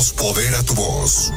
Poder a tu voz.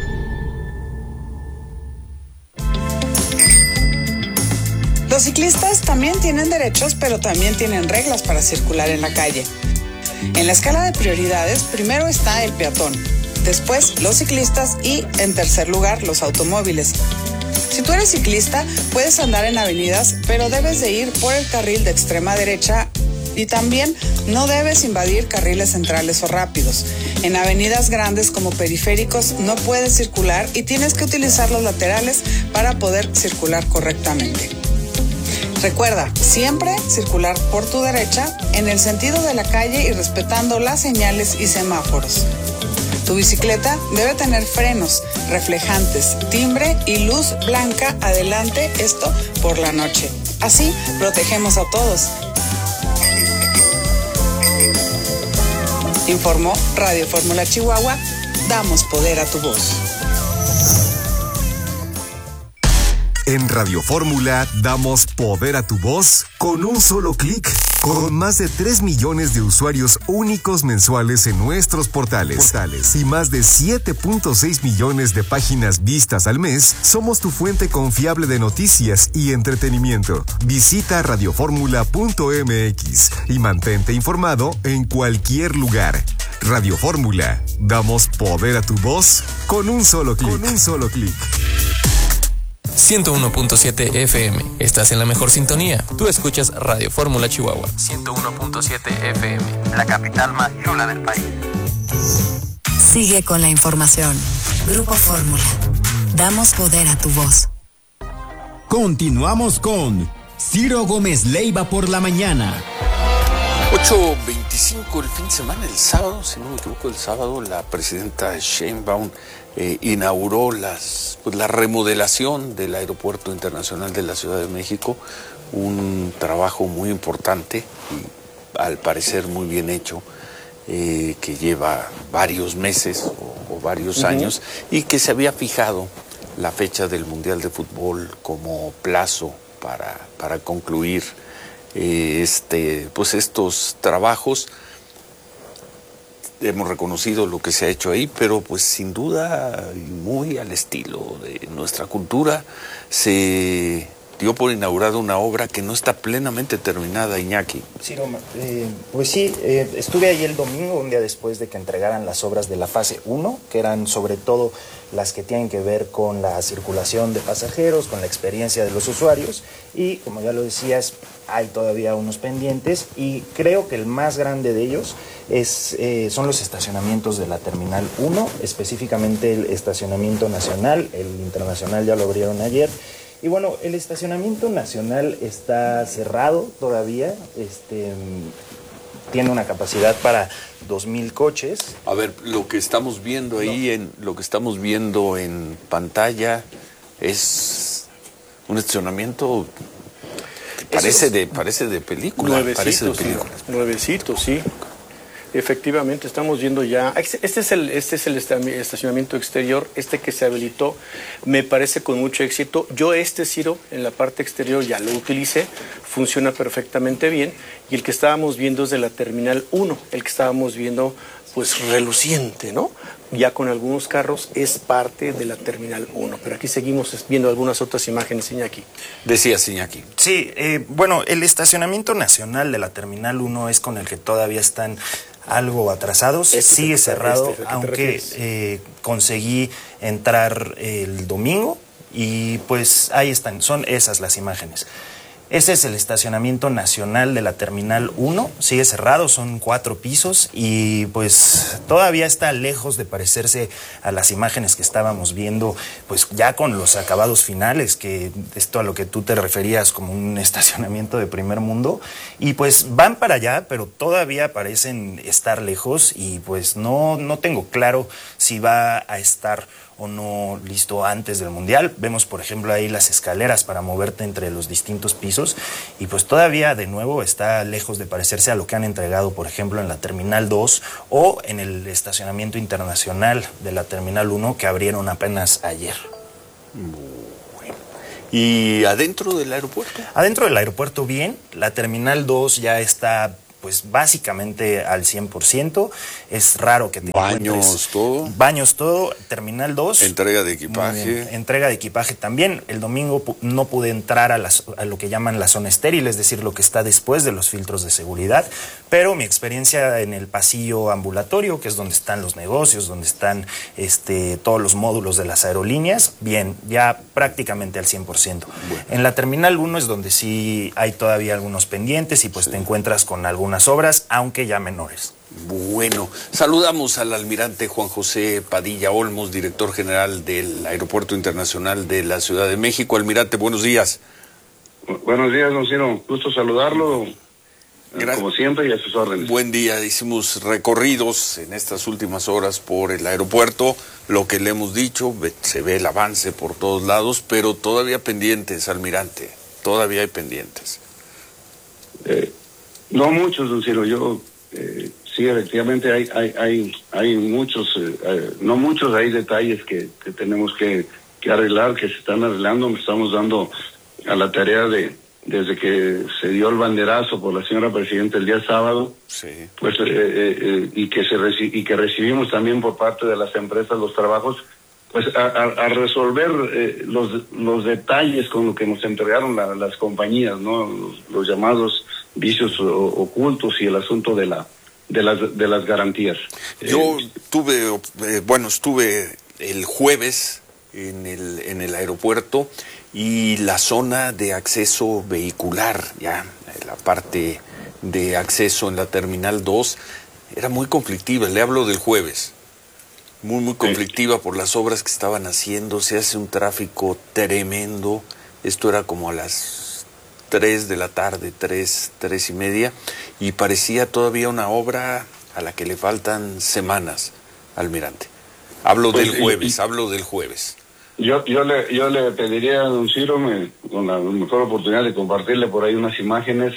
Los ciclistas también tienen derechos, pero también tienen reglas para circular en la calle. En la escala de prioridades, primero está el peatón, después los ciclistas y, en tercer lugar, los automóviles. Si tú eres ciclista, puedes andar en avenidas, pero debes de ir por el carril de extrema derecha y también no debes invadir carriles centrales o rápidos. En avenidas grandes como periféricos no puedes circular y tienes que utilizar los laterales para poder circular correctamente. Recuerda, siempre circular por tu derecha en el sentido de la calle y respetando las señales y semáforos. Tu bicicleta debe tener frenos, reflejantes, timbre y luz blanca adelante, esto por la noche. Así protegemos a todos. Informó Radio Fórmula Chihuahua. Damos poder a tu voz. En Radio Fórmula damos poder a tu voz con un solo clic. Con más de 3 millones de usuarios únicos mensuales en nuestros portales y más de 7.6 millones de páginas vistas al mes, somos tu fuente confiable de noticias y entretenimiento. Visita radioformula.mx y mantente informado en cualquier lugar. Radio Fórmula, damos poder a tu voz con un solo clic. 101.7 FM. Estás en la mejor sintonía. Tú escuchas Radio Fórmula Chihuahua. 101.7 FM. La capital más chula del país. Sigue con la información. Grupo Fórmula. Damos poder a tu voz. Continuamos con Ciro Gómez Leiva por la mañana. 8:25 el fin de semana, el sábado, si no me equivoco, el sábado la presidenta Sheinbaum inauguró la remodelación del Aeropuerto Internacional de la Ciudad de México, un trabajo muy importante y al parecer muy bien hecho, que lleva varios meses o varios años y que se había fijado la fecha del Mundial de Fútbol como plazo para concluir estos trabajos. Hemos reconocido lo que se ha hecho ahí, pero pues sin duda, muy al estilo de nuestra cultura, se dio por inaugurada una obra que no está plenamente terminada, Iñaki. Sí, pues sí, estuve ahí el domingo, un día después de que entregaran las obras de la fase 1, que eran sobre todo las que tienen que ver con la circulación de pasajeros, con la experiencia de los usuarios, y como ya lo decías, hay todavía unos pendientes, y creo que el más grande de ellos son los estacionamientos de la Terminal 1, específicamente el estacionamiento nacional. El internacional ya lo abrieron ayer. Y bueno, el estacionamiento nacional está cerrado todavía, tiene una capacidad para 2,000 coches. A ver, lo que estamos viendo ahí, lo que estamos viendo en pantalla es un estacionamiento que parece de película. Nuevecito, sí. Efectivamente, estamos viendo ya. Este es el estacionamiento exterior, que se habilitó, me parece con mucho éxito. Yo Ciro, en la parte exterior ya lo utilicé, funciona perfectamente bien. Y el que estábamos viendo es de la Terminal 1, el que estábamos viendo pues reluciente, ¿no? Ya con algunos carros, es parte de la Terminal 1. Pero aquí seguimos viendo algunas otras imágenes, Iñaki. Decías, Iñaki. Sí, bueno, el estacionamiento nacional de la Terminal 1 es con el que todavía están algo atrasados, sigue cerrado, aunque conseguí entrar el domingo y pues ahí están, son esas las imágenes. Ese es el estacionamiento nacional de la Terminal 1, sigue cerrado, son 4 pisos y pues todavía está lejos de parecerse a las imágenes que estábamos viendo, pues ya con los acabados finales, que esto a lo que tú te referías como un estacionamiento de primer mundo, y pues van para allá, pero todavía parecen estar lejos y pues no tengo claro si va a estar o no listo antes del Mundial. Vemos, por ejemplo, ahí las escaleras para moverte entre los distintos pisos y pues todavía, de nuevo, está lejos de parecerse a lo que han entregado, por ejemplo, en la Terminal 2 o en el estacionamiento internacional de la Terminal 1 que abrieron apenas ayer. Bueno. ¿Y adentro del aeropuerto? Adentro del aeropuerto bien, la Terminal 2 ya está pues básicamente al 100%. Es raro que te Baños, todo. Baños, todo. Terminal 2. Entrega de equipaje. Entrega de equipaje también. El domingo no pude entrar a lo que llaman la zona estéril, es decir, lo que está después de los filtros de seguridad, pero mi experiencia en el pasillo ambulatorio, que es donde están los negocios, donde están todos los módulos de las aerolíneas, bien, ya prácticamente al 100%. Bueno. En la Terminal 1 es donde sí hay todavía algunos pendientes y pues te encuentras con algunas obras, aunque ya menores. Bueno, saludamos al almirante Juan José Padilla Olmos, director general del Aeropuerto Internacional de la Ciudad de México. Almirante, buenos días. Buenos días, don Ciro. Gusto saludarlo, como siempre, y a sus órdenes. Buen día. Hicimos recorridos en estas últimas horas por el aeropuerto. Lo que le hemos dicho, se ve el avance por todos lados, pero todavía pendientes, almirante. Todavía hay pendientes. No muchos, don Ciro. Sí, efectivamente hay muchos, no muchos, hay detalles que tenemos que arreglar, que se están arreglando. Me estamos dando a la tarea desde que se dio el banderazo por la señora presidenta el día sábado, sí. Pues y que recibimos también por parte de las empresas los trabajos, pues a resolver los detalles con lo que nos entregaron las compañías, ¿no? Los llamados vicios ocultos y el asunto de las garantías. Yo estuve el jueves en el aeropuerto, y la zona de acceso vehicular, ya la parte de acceso en la Terminal 2 era muy conflictiva. Le hablo del jueves, muy conflictiva por las obras que estaban haciendo. Se hace un tráfico tremendo. Esto era como a las 3 de la tarde, 3:30, y parecía todavía una obra a la que le faltan semanas, almirante. Hablo del jueves. Yo le pediría a don Ciro, con la mejor oportunidad de compartirle por ahí unas imágenes.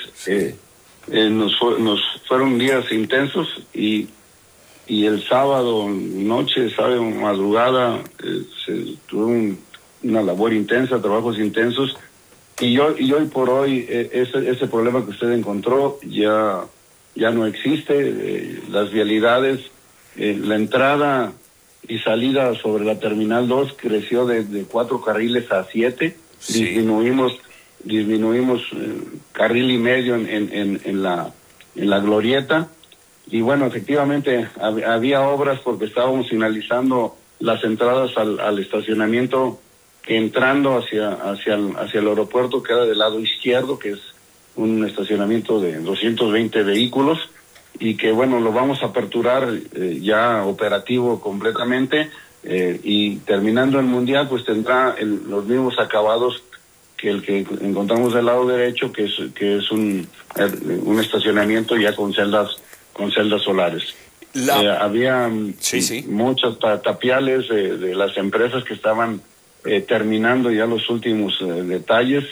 Nos fueron días intensos y el sábado noche, sábado madrugada, se tuvo una labor intensa, trabajos intensos, y hoy por hoy ese problema que usted encontró ya no existe. Las vialidades, la entrada y salida sobre la Terminal 2 creció de 4 carriles a 7. Sí. Disminuimos carril y medio en la glorieta, y bueno, efectivamente había obras porque estábamos finalizando las entradas al estacionamiento, que entrando hacia el aeropuerto queda del lado izquierdo, que es un estacionamiento de 220 vehículos, y que bueno, lo vamos a aperturar ya operativo completamente, y terminando el Mundial pues tendrá los mismos acabados que el que encontramos del lado derecho, que es un estacionamiento ya con celdas solares. Había muchos tapiales de las empresas que estaban terminando ya los últimos detalles.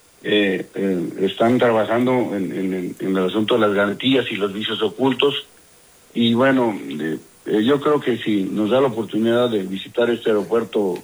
Están trabajando en el asunto de las garantías y los vicios ocultos, y bueno, yo creo que si nos da la oportunidad de visitar este aeropuerto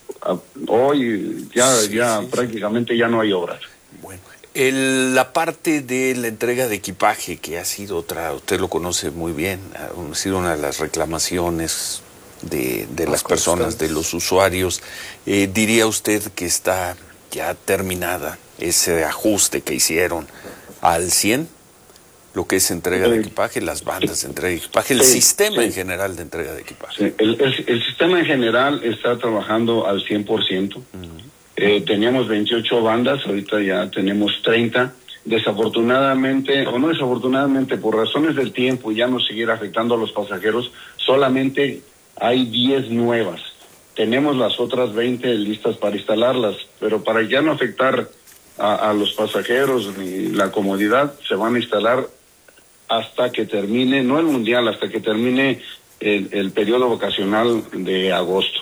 hoy, ya prácticamente ya no hay obras. Bueno, la parte de la entrega de equipaje, que ha sido usted lo conoce muy bien, ha sido una de las reclamaciones de las personas, de los usuarios. ¿Diría usted que está ya terminada ese ajuste que hicieron al 100%, lo que es entrega de equipaje, las bandas de entrega de equipaje, el sistema en general de entrega de equipaje? Sí. El sistema en general está trabajando al 100%. Teníamos 28 bandas, ahorita ya tenemos 30. Desafortunadamente, o no desafortunadamente, por razones del tiempo y ya no seguir afectando a los pasajeros, solamente hay 10 nuevas. Tenemos las otras 20 listas para instalarlas, pero para ya no afectar a los pasajeros ni la comodidad, se van a instalar hasta que termine, no el Mundial, hasta que termine el periodo vacacional de agosto.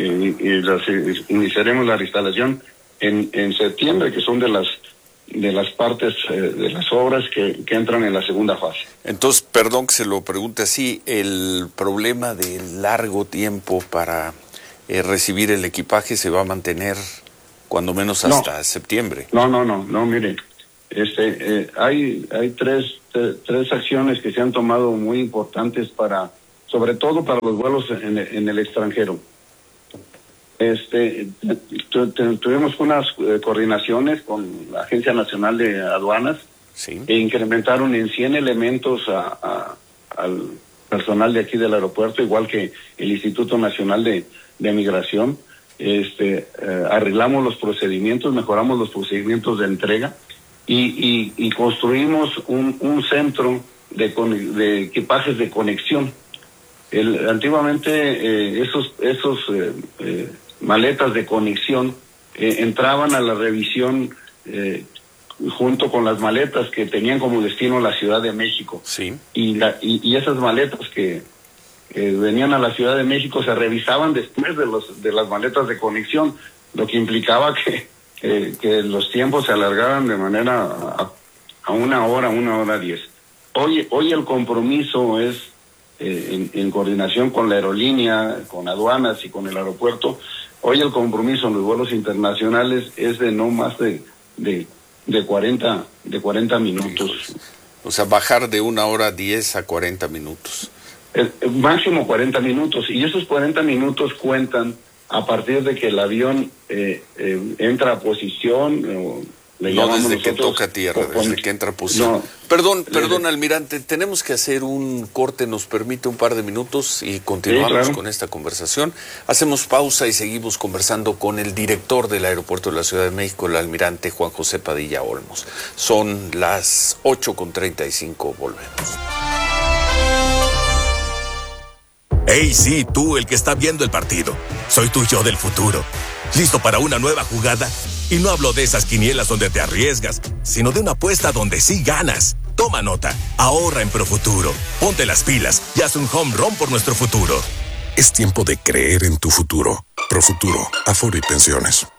Iniciaremos la reinstalación en septiembre, que son de las partes de las obras que entran en la segunda fase. Entonces, perdón que se lo pregunte así, el problema de largo tiempo para recibir el equipaje se va a mantener cuando menos hasta septiembre. No, mire, Hay tres acciones que se han tomado muy importantes sobre todo para los vuelos en el extranjero. Tuvimos unas coordinaciones con la Agencia Nacional de Aduanas, sí, e incrementaron en 100 elementos al personal de aquí del aeropuerto, igual que el Instituto Nacional de Migración. Arreglamos los procedimientos, mejoramos los procedimientos de entrega y construimos un centro de equipajes de conexión. Antiguamente esos maletas de conexión entraban a la revisión junto con las maletas que tenían como destino la Ciudad de México. Sí. Y esas maletas que venían a la Ciudad de México se revisaban después de las maletas de conexión, lo que implicaba que los tiempos se alargaran de manera a 1 hora, 1:10. Hoy el compromiso es, en coordinación con la aerolínea, con aduanas y con el aeropuerto, hoy el compromiso en los vuelos internacionales es de no más de 40 minutos. O sea, bajar de 1:10 a 40 minutos. Máximo 40 minutos, y esos 40 minutos cuentan a partir de que el avión entra a posición. No desde que toca tierra, desde que entra a posición. No, perdón, almirante, tenemos que hacer un corte, ¿nos permite un par de minutos y continuamos, sí, claro, con esta conversación? Hacemos pausa y seguimos conversando con el director del aeropuerto de la Ciudad de México, el almirante Juan José Padilla Olmos. Son las 8:35, volvemos. Hey, sí, tú, el que está viendo el partido. Soy tu yo del futuro. ¿Listo para una nueva jugada? Y no hablo de esas quinielas donde te arriesgas, sino de una apuesta donde sí ganas. Toma nota, ahorra en Profuturo. Ponte las pilas y haz un home run por nuestro futuro. Es tiempo de creer en tu futuro. Profuturo, Afore y Pensiones.